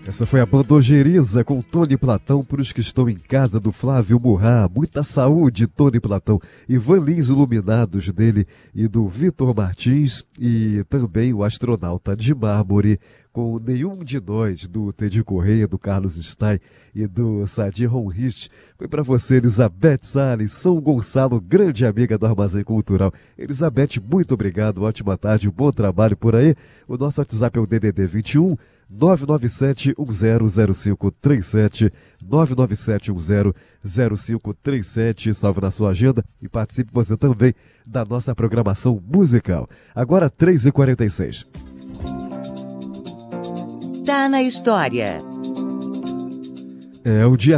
Essa foi a Bandojeriza com Tony Platão para os que estão em casa do Flávio Murrá. Muita saúde, Tony Platão. Ivan Lins Iluminados dele e do Vitor Martins e também o Astronauta de Mármore com Nenhum de Nós, do Teddy Correia, do Carlos Stein e do Sadi Ronrich. Foi para você, Elizabeth Salles, São Gonçalo, grande amiga do Armazém Cultural. Elizabeth, muito obrigado, ótima tarde, bom trabalho por aí. O nosso WhatsApp é o DDD 21 997-100537, 997-100537, salve na sua agenda e participe você também da nossa programação musical. Agora 3h46. Tá na história. É o dia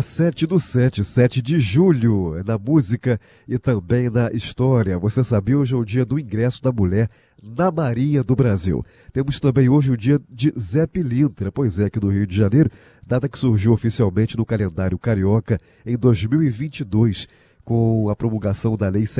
7 de julho, na música e também na história. Você sabia, hoje é o dia do ingresso da mulher na Marinha do Brasil. Temos também hoje o dia de Zé Pilintra, pois é, aqui no Rio de Janeiro, data que surgiu oficialmente no calendário carioca em 2022, com a promulgação da Lei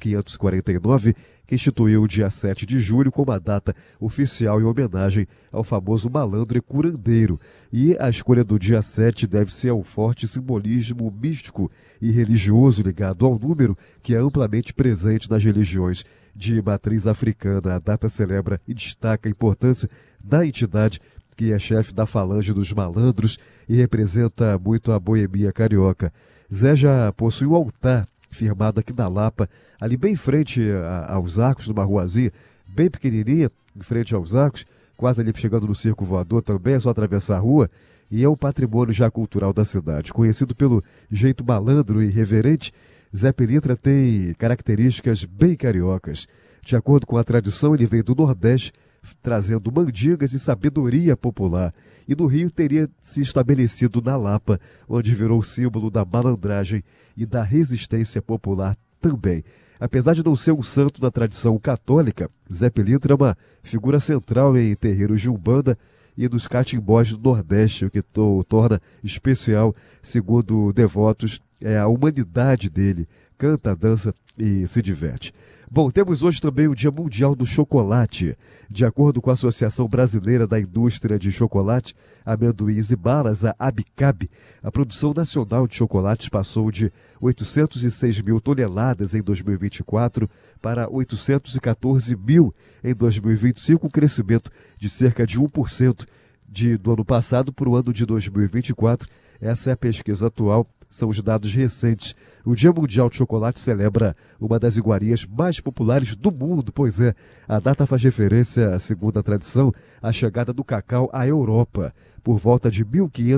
7.549, que instituiu o dia 7 de julho como a data oficial em homenagem ao famoso malandro e curandeiro. E a escolha do dia 7 deve-se ao forte simbolismo místico e religioso ligado ao número que é amplamente presente nas religiões de matriz africana. A data celebra e destaca a importância da entidade que é chefe da falange dos malandros e representa muito a boemia carioca. Zé já possui um altar firmado aqui na Lapa, ali bem em frente aos arcos, numa ruazinha bem pequenininha, em frente aos arcos, quase ali chegando no Circo Voador também, é só atravessar a rua, e é um patrimônio já cultural da cidade. Conhecido pelo jeito malandro e irreverente, Zé Pilintra tem características bem cariocas. De acordo com a tradição, ele veio do Nordeste, trazendo mandingas e sabedoria popular. E no Rio teria se estabelecido na Lapa, onde virou símbolo da malandragem e da resistência popular também. Apesar de não ser um santo da tradição católica, Zé Pilintra é uma figura central em terreiros de Umbanda e nos catimbós do Nordeste, o que torna especial, segundo devotos, é a humanidade dele. Canta, dança e se diverte. Bom, temos hoje também o Dia Mundial do Chocolate. De acordo com a Associação Brasileira da Indústria de Chocolate, Amendoins e Balas, a ABICAB, a produção nacional de chocolates passou de 806 mil toneladas em 2024 para 814 mil em 2025, um crescimento de cerca de 1% do ano passado para o ano de 2024. Essa é a pesquisa atual, são os dados recentes. O Dia Mundial de Chocolate celebra uma das iguarias mais populares do mundo, pois é, a data faz referência, segundo a tradição, à chegada do cacau à Europa, por volta de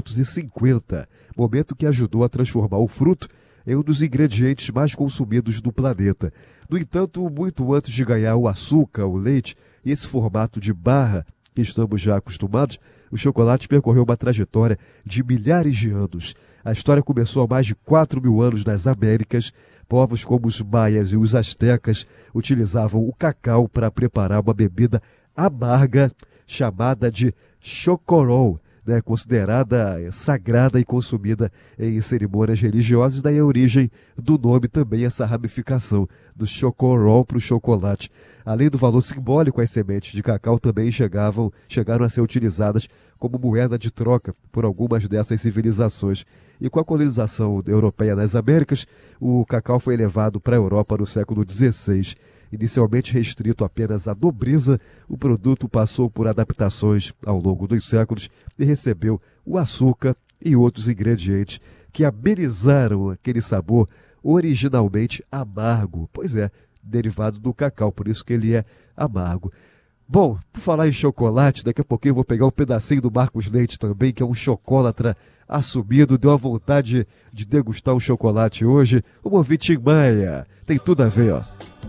1550, momento que ajudou a transformar o fruto em um dos ingredientes mais consumidos do planeta. No entanto, muito antes de ganhar o açúcar, o leite e esse formato de barra que estamos já acostumados, o chocolate percorreu uma trajetória de milhares de anos. A história começou há mais de 4.000 anos nas Américas. Povos como os maias e os astecas utilizavam o cacau para preparar uma bebida amarga chamada de chocorol, considerada sagrada e consumida em cerimônias religiosas. Daí a origem do nome também, essa ramificação do chocorol para o chocolate. Além do valor simbólico, as sementes de cacau também chegaram a ser utilizadas como moeda de troca por algumas dessas civilizações. E com a colonização europeia nas Américas, o cacau foi levado para a Europa no século XVI. Inicialmente restrito apenas à nobreza, o produto passou por adaptações ao longo dos séculos e recebeu o açúcar e outros ingredientes que amenizaram aquele sabor originalmente amargo. Pois é, derivado do cacau, por isso que ele é amargo. Bom, por falar em chocolate, daqui a pouquinho eu vou pegar um pedacinho do Marcos Leite também, que é um chocolatra assumido, deu a vontade de degustar um chocolate hoje. Vamos ouvir Tim Maia, tem tudo a ver, ó.